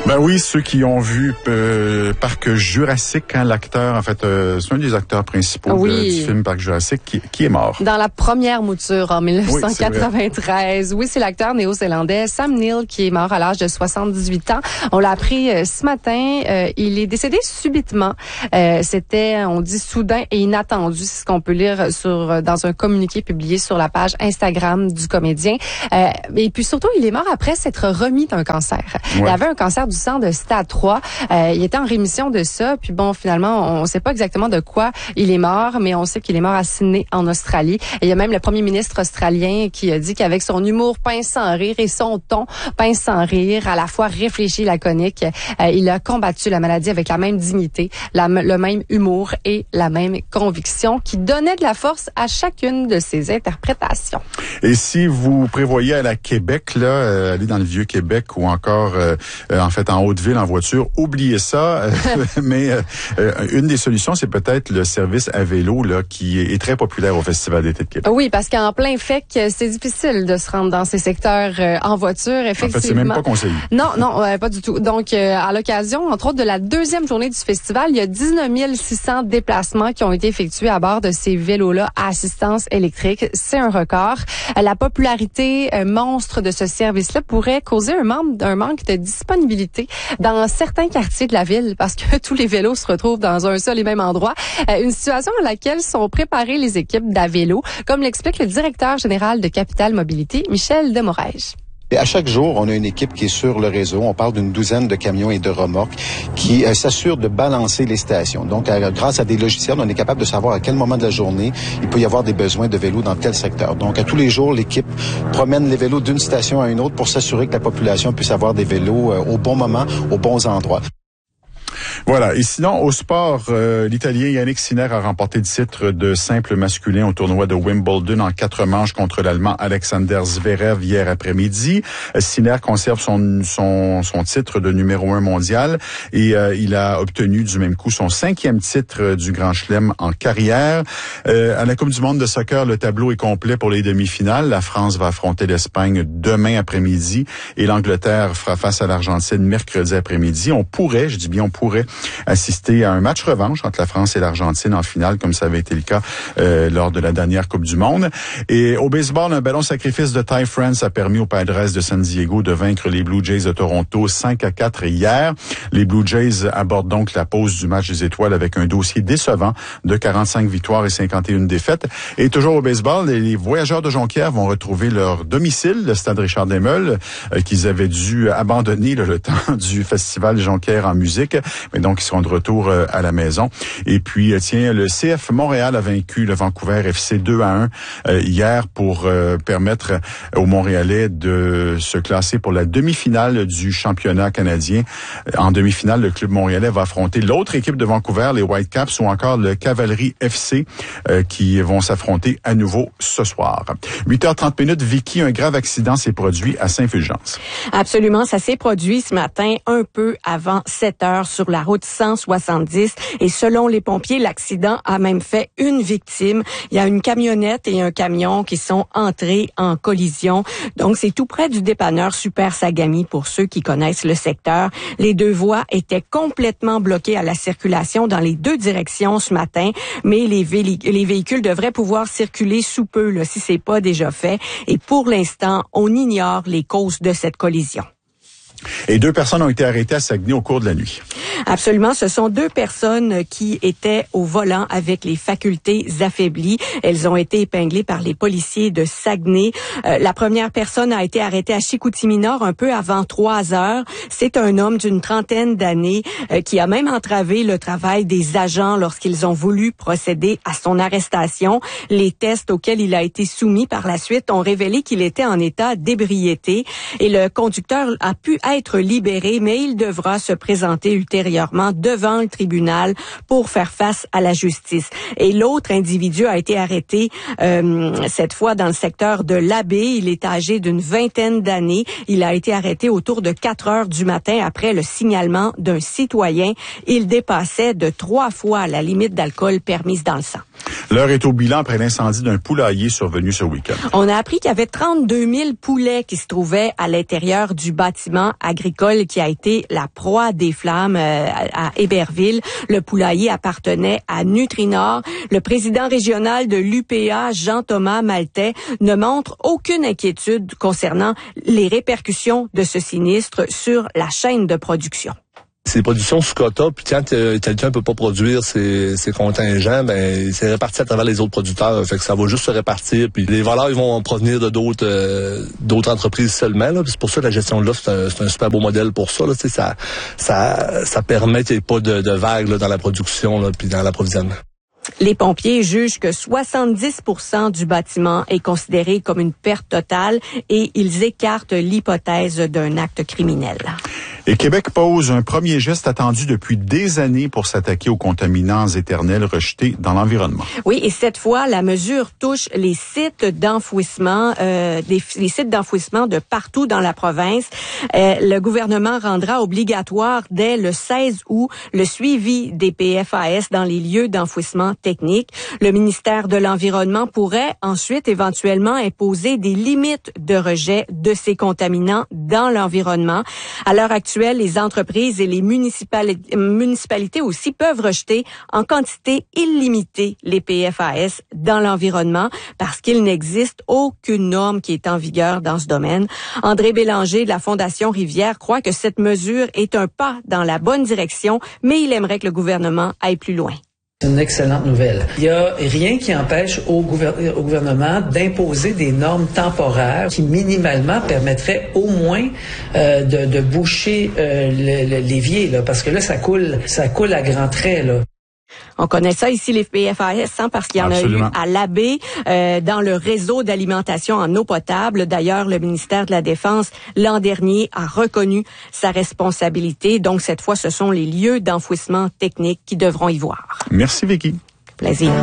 Ben oui, ceux qui ont vu Parc Jurassique, hein, l'acteur, en fait, c'est un des acteurs principaux du film Parc Jurassique qui est mort. Dans la première mouture en 1993. Oui, c'est l'acteur néo-zélandais Sam Neill qui est mort à l'âge de 78 ans. On l'a appris ce matin. Il est décédé subitement. C'était, on dit, soudain et inattendu. C'est ce qu'on peut lire dans un communiqué publié sur la page Instagram du comédien. Et puis surtout, il est mort après s'être remis d'un cancer. Ouais. Il avait un cancer du sang de stade 3. Il était en rémission de ça. Puis bon, finalement, on ne sait pas exactement de quoi il est mort, mais on sait qu'il est mort à Sydney, en Australie. Et il y a même le premier ministre australien qui a dit qu'avec son humour pince sans rire et son ton pince sans rire, à la fois réfléchi et laconique, il a combattu la maladie avec la même dignité, le même humour et la même conviction qui donnait de la force à chacune de ses interprétations. Et si vous prévoyez aller à Québec, là, aller dans le Vieux-Québec ou encore, en fait, en Haute-Ville en voiture, oubliez ça. Mais une des solutions, c'est peut-être le service à vélo là qui est très populaire au Festival d'été de Québec. Oui, parce qu'en plein fait, c'est difficile de se rendre dans ces secteurs en voiture. Effectivement. En fait, c'est même pas conseillé. Non, pas du tout. Donc, à l'occasion, entre autres, de la deuxième journée du festival, il y a 19 600 déplacements qui ont été effectués à bord de ces vélos-là à assistance électrique. C'est un record. La popularité monstre de ce service-là pourrait causer un manque de disponibilité dans certains quartiers de la ville parce que tous les vélos se retrouvent dans un seul et même endroit. Une situation à laquelle sont préparées les équipes d'Avélo, comme l'explique le directeur général de Capital Mobilité, Michel Demorège. Et à chaque jour, on a une équipe qui est sur le réseau. On parle d'une douzaine de camions et de remorques qui s'assurent de balancer les stations. Donc, grâce à des logiciels, on est capable de savoir à quel moment de la journée il peut y avoir des besoins de vélos dans tel secteur. Donc, à tous les jours, l'équipe promène les vélos d'une station à une autre pour s'assurer que la population puisse avoir des vélos au bon moment, aux bons endroits. Voilà. Et sinon, au sport, l'Italien Yannick Sinner a remporté le titre de simple masculin au tournoi de Wimbledon en 4 manches contre l'Allemand Alexander Zverev hier après-midi. Sinner conserve son titre de numéro 1 mondial et il a obtenu du même coup son 5e titre du Grand Chelem en carrière. À la Coupe du monde de soccer, le tableau est complet pour les demi-finales. La France va affronter l'Espagne demain après-midi et l'Angleterre fera face à l'Argentine mercredi après-midi. On pourrait assister à un match revanche entre la France et l'Argentine en finale, comme ça avait été le cas lors de la dernière Coupe du monde. Et au baseball, un ballon sacrifice de Ty France a permis aux Padres de San Diego de vaincre les Blue Jays de Toronto 5-4 hier. Les Blue Jays abordent donc la pause du match des étoiles avec un dossier décevant de 45 victoires et 51 défaites. Et toujours au baseball, les Voyageurs de Jonquière vont retrouver leur domicile, le stade Richard Desmeules, qu'ils avaient dû abandonner le temps du festival Jonquière en musique. Mais donc, ils seront de retour à la maison. Et puis, le CF Montréal a vaincu le Vancouver FC 2-1 hier pour permettre aux Montréalais de se classer pour la demi-finale du championnat canadien. En demi-finale, le club montréalais va affronter l'autre équipe de Vancouver, les Whitecaps, ou encore le Cavalry FC, qui vont s'affronter à nouveau ce soir. 8h30, Vicky, un grave accident s'est produit à Saint-Fulgence. Absolument, ça s'est produit ce matin un peu avant 7h sur la route 170 et selon les pompiers, l'accident a même fait une victime. Il y a une camionnette et un camion qui sont entrés en collision. Donc, c'est tout près du dépanneur Super Sagami pour ceux qui connaissent le secteur. Les deux voies étaient complètement bloquées à la circulation dans les deux directions ce matin, mais les véhicules devraient pouvoir circuler sous peu là, si c'est pas déjà fait. Et pour l'instant, on ignore les causes de cette collision. Et 2 personnes ont été arrêtées à Saguenay au cours de la nuit. Absolument. Ce sont 2 personnes qui étaient au volant avec les facultés affaiblies. Elles ont été épinglées par les policiers de Saguenay. La première personne a été arrêtée à Chicoutimi-Nord un peu avant 3 heures. C'est un homme d'une trentaine d'années qui a même entravé le travail des agents lorsqu'ils ont voulu procéder à son arrestation. Les tests auxquels il a été soumis par la suite ont révélé qu'il était en état d'ébriété et le conducteur a pu être libéré, mais il devra se présenter ultérieurement antérieurement devant le tribunal pour faire face à la justice. Et l'autre individu a été arrêté cette fois dans le secteur de l'Abbé. Il est âgé d'une 20aine d'années. Il a été arrêté autour de 4 heures du matin après le signalement d'un citoyen. Il dépassait de 3 fois la limite d'alcool permise dans le sang. L'heure est au bilan après l'incendie d'un poulailler survenu ce week-end. On a appris qu'il y avait 32 000 poulets qui se trouvaient à l'intérieur du bâtiment agricole qui a été la proie des flammes à Héberville. Le poulailler appartenait à Nutrinor. Le président régional de l'UPA, Jean-Thomas Maltais, ne montre aucune inquiétude concernant les répercussions de ce sinistre sur la chaîne de production. C'est des productions sous quota, puis quand quelqu'un peut pas produire ses contingents, ben c'est réparti à travers les autres producteurs, fait que ça va juste se répartir, puis les valeurs ils vont provenir de d'autres entreprises seulement. Là, c'est pour ça que la gestion de l'offre c'est un super beau modèle pour ça. Là, ça permet qu'il n'y ait pas de vagues là, dans la production là, puis dans l'approvisionnement. Les pompiers jugent que 70% du bâtiment est considéré comme une perte totale et ils écartent l'hypothèse d'un acte criminel. Et Québec pose un premier geste attendu depuis des années pour s'attaquer aux contaminants éternels rejetés dans l'environnement. Oui, et cette fois, la mesure touche les sites d'enfouissement, les sites d'enfouissement de partout dans la province. Le gouvernement rendra obligatoire dès le 16 août le suivi des PFAS dans les lieux d'enfouissement technique. Le ministère de l'Environnement pourrait ensuite éventuellement imposer des limites de rejet de ces contaminants dans l'environnement. À l'heure actuelle, les entreprises et les municipalités aussi peuvent rejeter en quantité illimitée les PFAS dans l'environnement parce qu'il n'existe aucune norme qui est en vigueur dans ce domaine. André Bélanger de la Fondation Rivière croit que cette mesure est un pas dans la bonne direction, mais il aimerait que le gouvernement aille plus loin. C'est une excellente nouvelle. Il n'y a rien qui empêche au gouvernement d'imposer des normes temporaires qui minimalement permettraient au moins de boucher l'évier, là, parce que là, ça coule à grands traits, là. On connaît ça ici, les PFAS, parce qu'il y en Absolument. a eu à l'Abbé, dans le réseau d'alimentation en eau potable. D'ailleurs, le ministère de la Défense, l'an dernier, a reconnu sa responsabilité. Donc, cette fois, ce sont les lieux d'enfouissement technique qui devront y voir. Merci, Vicky. Plaisir.